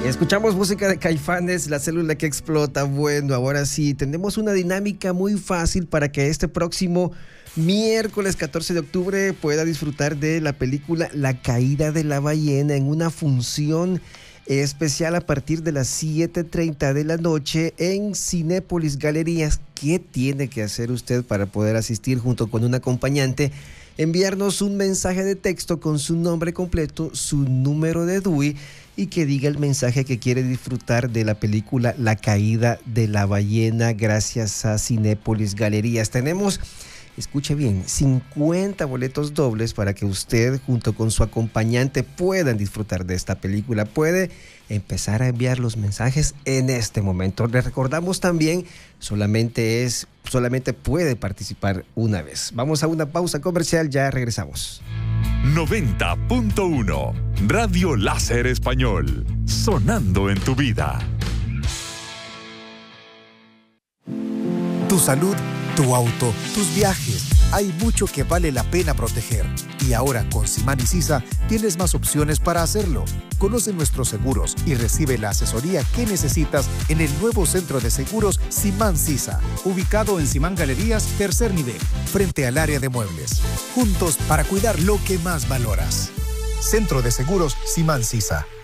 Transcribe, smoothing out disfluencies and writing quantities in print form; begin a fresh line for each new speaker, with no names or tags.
Escuchamos música de Caifanes, La Célula que Explota. Bueno, ahora sí, tenemos una dinámica muy fácil para que este próximo miércoles 14 de octubre pueda disfrutar de la película La Caída de la Ballena en una función especial a partir de las 7:30 de la noche en Cinépolis Galerías. ¿Qué tiene que hacer usted para poder asistir junto con un acompañante? Enviarnos un mensaje de texto con su nombre completo, su número de DUI y que diga el mensaje que quiere disfrutar de la película La Caída de la Ballena gracias a Cinépolis Galerías. Tenemos, escuche bien, 50 boletos dobles para que usted junto con su acompañante puedan disfrutar de esta película. Puede empezar a enviar los mensajes en este momento. Le recordamos también, solamente puede participar una vez. Vamos a una pausa comercial, ya regresamos.
90.1 Radio Láser Español, sonando en tu vida.
Tu salud, tu auto, tus viajes. Hay mucho que vale la pena proteger. Y ahora con Simán y Sisa tienes más opciones para hacerlo. Conoce nuestros seguros y recibe la asesoría que necesitas en el nuevo centro de seguros Simán Sisa, ubicado en Simán Galerías, tercer nivel, frente al área de muebles. Juntos para cuidar lo que más valoras. Centro de Seguros Simán Sisa.